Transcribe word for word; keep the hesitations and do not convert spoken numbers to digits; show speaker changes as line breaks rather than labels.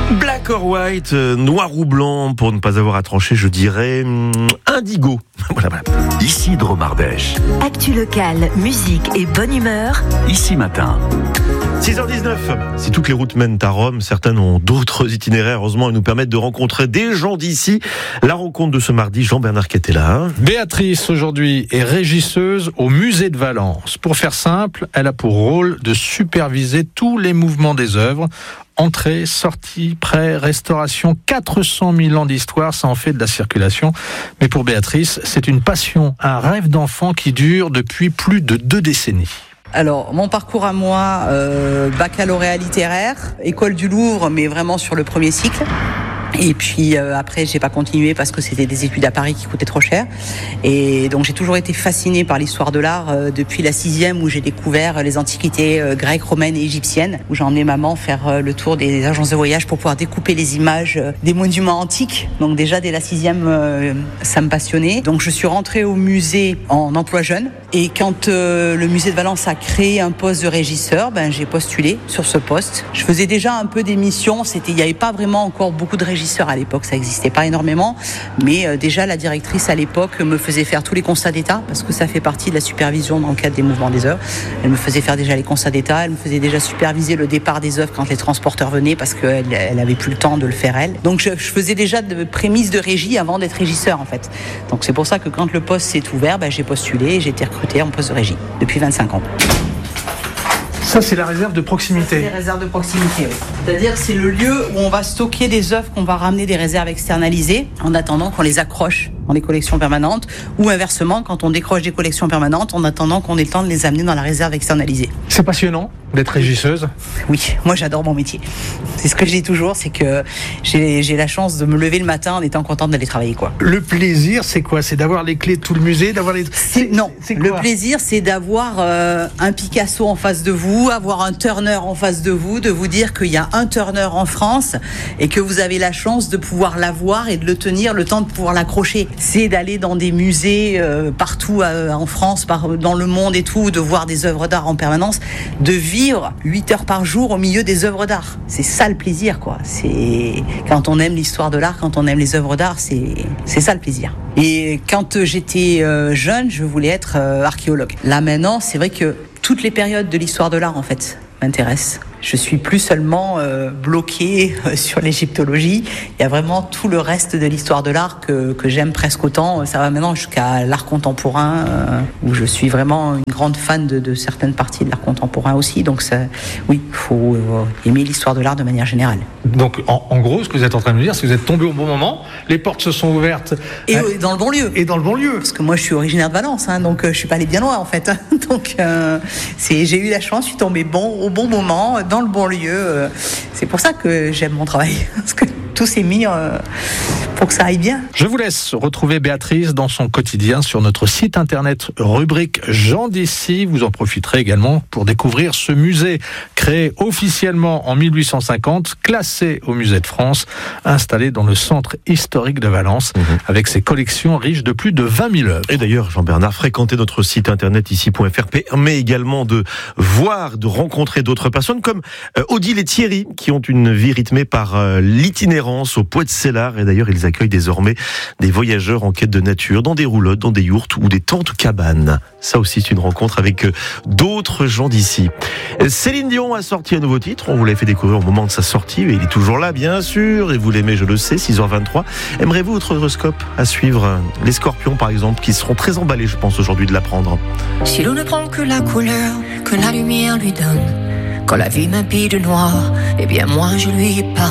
Black or white, euh, noir ou blanc, pour ne pas avoir à trancher, je dirais hum, indigo. Voilà, voilà.
Ici Dromardèche.
Actu locale, musique et bonne humeur.
Ici Matin.
six heures dix-neuf. Si toutes les routes mènent à Rome, certaines ont d'autres itinéraires. Heureusement, elles nous permettent de rencontrer des gens d'ici. La rencontre de ce mardi, Jean-Bernard Quetella.
Béatrice, aujourd'hui, est régisseuse au musée de Valence. Pour faire simple, elle a pour rôle de superviser tous les mouvements des œuvres. Entrée, sortie, prêt, restauration, quatre cent mille ans d'histoire, ça en fait de la circulation. Mais pour Béatrice, c'est une passion, un rêve d'enfant qui dure depuis plus de deux décennies.
Alors, mon parcours à moi, euh, baccalauréat littéraire, école du Louvre, mais vraiment sur le premier cycle. Et puis euh, après, j'ai pas continué parce que c'était des études à Paris qui coûtaient trop cher. Et donc j'ai toujours été fascinée par l'histoire de l'art euh, depuis la sixième où j'ai découvert les antiquités euh, grecques, romaines et égyptiennes, où j'ai emmené maman faire euh, le tour des agences de voyage pour pouvoir découper les images euh, des monuments antiques. Donc déjà dès la sixième, euh, ça me passionnait. Donc je suis rentrée au musée en emploi jeune. Et quand euh, le musée de Valence a créé un poste de régisseur, ben j'ai postulé sur ce poste. Je faisais déjà un peu d'émissions. C'était, il n'y avait pas vraiment encore beaucoup de régisseurs à l'époque, ça n'existait pas énormément, mais euh, déjà la directrice à l'époque me faisait faire tous les constats d'état, parce que ça fait partie de la supervision dans le cadre des mouvements des œuvres. Elle me faisait faire déjà les constats d'état, elle me faisait déjà superviser le départ des œuvres quand les transporteurs venaient, parce qu'elle elle avait plus le temps de le faire elle. Donc je, je faisais déjà de prémices de régie avant d'être régisseur en fait. Donc c'est pour ça que quand le poste s'est ouvert, ben, j'ai postulé et j'ai été recrutée en poste de régie depuis vingt-cinq ans.
Ça, c'est la réserve de proximité.
C'est les réserves de proximité, oui. C'est-à-dire que c'est le lieu où on va stocker des œuvres qu'on va ramener des réserves externalisées en attendant qu'on les accroche dans les collections permanentes, ou inversement, quand on décroche des collections permanentes en attendant qu'on ait le temps de les amener dans la réserve externalisée.
C'est passionnant d'être régisseuse.
Oui, moi j'adore mon métier. C'est ce que je dis toujours, c'est que j'ai, j'ai la chance de me lever le matin en étant contente d'aller travailler, quoi.
Le plaisir, c'est quoi? C'est d'avoir les clés de tout le musée, d'avoir les...
C'est, non, c'est le plaisir, c'est d'avoir euh, un Picasso en face de vous, avoir un Turner en face de vous, de vous dire qu'il y a un Turner en France et que vous avez la chance de pouvoir l'avoir et de le tenir, le temps de pouvoir l'accrocher. C'est d'aller dans des musées euh, partout euh, en France, par, dans le monde et tout, de voir des œuvres d'art en permanence, de vivre huit heures par jour au milieu des œuvres d'art. C'est ça le plaisir, quoi. C'est quand on aime l'histoire de l'art, quand on aime les œuvres d'art, c'est c'est ça le plaisir. Et quand j'étais euh, jeune, je voulais être euh, archéologue. Là maintenant, c'est vrai que toutes les périodes de l'histoire de l'art, en fait, m'intéressent. Je suis plus seulement euh, bloquée euh, sur l'égyptologie. Il y a vraiment tout le reste de l'histoire de l'art que, que j'aime presque autant. Ça va maintenant jusqu'à l'art contemporain, euh, où je suis vraiment une grande fan de, de certaines parties de l'art contemporain aussi. Donc ça, oui, il faut euh, aimer l'histoire de l'art de manière générale.
Donc en, en gros, ce que vous êtes en train de me dire, c'est que vous êtes tombé au bon moment, les portes se sont ouvertes.
Et
hein,
dans le bon lieu.
Et dans le bon lieu.
Parce que moi, je suis originaire de Valence, hein, donc euh, je suis pas allée bien loin en fait. Donc euh, c'est, j'ai eu la chance, je suis tombée bon, au bon moment, dans le bon lieu. C'est pour ça que j'aime mon travail, parce que tout s'est mis euh, pour que ça aille bien.
Je vous laisse retrouver Béatrice dans son quotidien sur notre site internet, rubrique Gens d'ici. Vous en profiterez également pour découvrir ce musée créé officiellement en mille huit cent cinquante, classé au musée de France, installé dans le centre historique de Valence, mmh. avec ses collections riches de plus de vingt mille œuvres.
Et d'ailleurs, Jean-Bernard, fréquenter notre site internet ici point f r permet également de voir, de rencontrer d'autres personnes comme euh, Odile et Thierry, qui ont une vie rythmée par euh, l'itinérance au Poids-de-Célard. Et d'ailleurs, ils accueillent désormais des voyageurs en quête de nature, dans des roulottes, dans des yourtes ou des tentes cabanes. Ça aussi, c'est une rencontre avec euh, d'autres gens d'ici. Céline Dion a sorti un nouveau titre. On vous l'a fait découvrir au moment de sa sortie. Et il est toujours là, bien sûr. Et vous l'aimez, je le sais, six heures vingt-trois. Aimerez-vous votre horoscope à suivre? Les Scorpions, par exemple, qui seront très emballés, je pense, aujourd'hui de l'apprendre.
Si l'on ne prend que la couleur que la lumière lui donne, quand la vie m'habille de noir, eh bien moi je lui ai pas.